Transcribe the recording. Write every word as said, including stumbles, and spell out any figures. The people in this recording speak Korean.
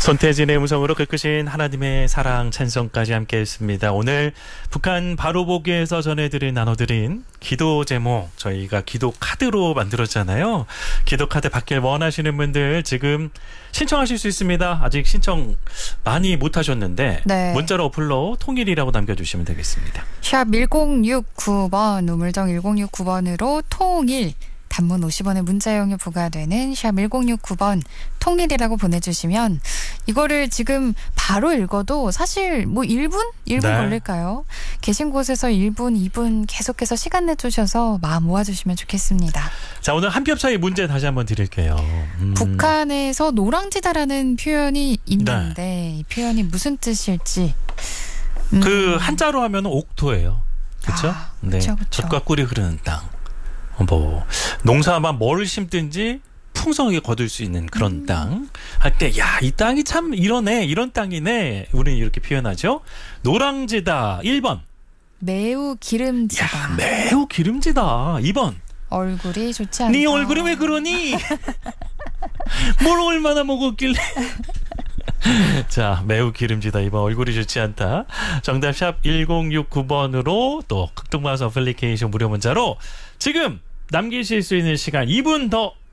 손태진의 음성으로 끝끝인 하나님의 사랑 찬송까지 함께했습니다. 오늘 북한 바로보기에서 전해드린 나눠드린 기도 제목 저희가 기도 카드로 만들었잖아요. 기도 카드 받길 원하시는 분들 지금 신청하실 수 있습니다. 아직 신청 많이 못하셨는데 네. 문자로 어플로 통일이라고 남겨주시면 되겠습니다. 샵 일공육구 번 우물정 일공육구 번으로 통일 단문 오십 원의 문자용이 부과되는 샵 일공육구 번 통일이라고 보내주시면 이거를 지금 바로 읽어도 사실 뭐 일 분? 일 분 네. 걸릴까요? 계신 곳에서 일 분, 이 분 계속해서 시간 내주셔서 마음 모아주시면 좋겠습니다. 자, 오늘 한 뼘 차이 문제 다시 한번 드릴게요. 음. 북한에서 노랑지다라는 표현이 있는데 네. 이 표현이 무슨 뜻일지 음. 그 한자로 하면 옥토예요. 그렇죠? 아, 네. 그쵸, 그쵸. 젖과 꿀이 흐르는 땅. 뭐 농사만 뭘 심든지 풍성하게 거둘 수 있는 그런 음. 땅 할 때 야, 이 땅이 참 이러네, 이런 땅이네. 우리는 이렇게 표현하죠. 노랑지다 일 번. 매우 기름지다. 야, 매우 기름지다 이 번. 얼굴이 좋지 않다. 네 얼굴이 왜 그러니? 뭘 얼마나 먹었길래? 자, 매우 기름지다 이 번. 얼굴이 좋지 않다. 정답 샵 일공육구 번으로 또 극동방송 어플리케이션 무료 문자로 지금 남기실 수 있는 시간 이 분 더